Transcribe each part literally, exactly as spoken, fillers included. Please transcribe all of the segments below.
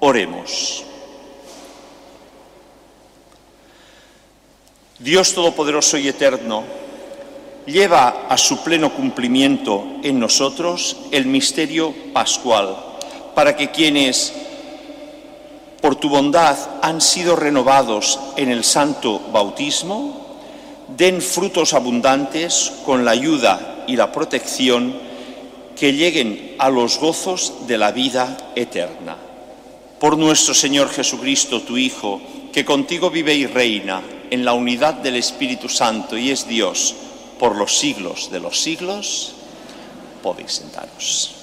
Oremos. Dios Todopoderoso y Eterno, lleva a su pleno cumplimiento en nosotros el misterio pascual, para que quienes, por tu bondad, han sido renovados en el santo bautismo, den frutos abundantes con la ayuda y la protección que lleguen a los gozos de la vida eterna. Por nuestro Señor Jesucristo, tu Hijo, que contigo vive y reina en la unidad del Espíritu Santo y es Dios por los siglos de los siglos, podéis sentaros.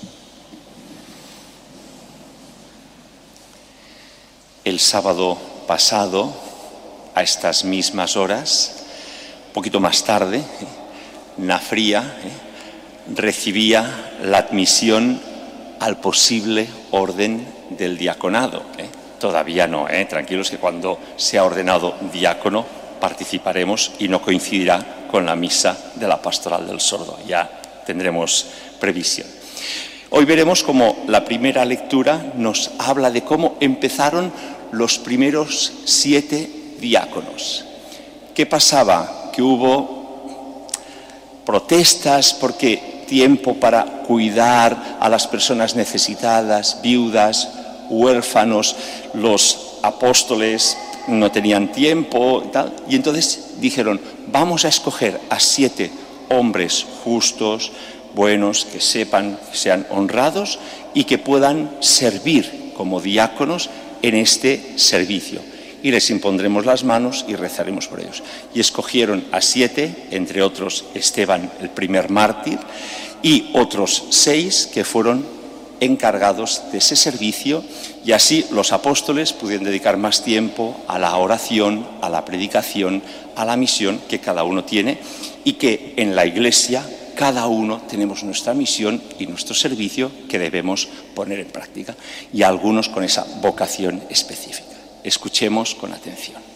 El sábado pasado, a estas mismas horas, un poquito más tarde, Nafría eh, recibía la admisión al posible orden del diaconado. Eh. Todavía no, eh, tranquilos que cuando sea ordenado diácono participaremos y no coincidirá con la misa de la Pastoral del Sordo. Ya tendremos previsión. Hoy veremos cómo la primera lectura nos habla de cómo empezaron los primeros siete diáconos. ¿Qué pasaba? Que hubo protestas porque tiempo para cuidar a las personas necesitadas, viudas, huérfanos, los apóstoles no tenían tiempo y tal, y entonces dijeron, vamos a escoger a siete hombres justos, buenos, que sepan, que sean honrados y que puedan servir como diáconos en este servicio. Y les impondremos las manos y rezaremos por ellos. Y escogieron a siete, entre otros Esteban, el primer mártir, y otros seis que fueron encargados de ese servicio, y así los apóstoles pudieron dedicar más tiempo a la oración, a la predicación, a la misión que cada uno tiene, y que en la Iglesia cada uno tenemos nuestra misión y nuestro servicio que debemos poner en práctica, y algunos con esa vocación específica. Escuchemos con atención.